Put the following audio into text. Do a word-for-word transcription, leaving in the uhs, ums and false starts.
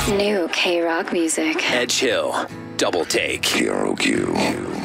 New K-Rock music. Edge Hill, Double Take. K R O Q.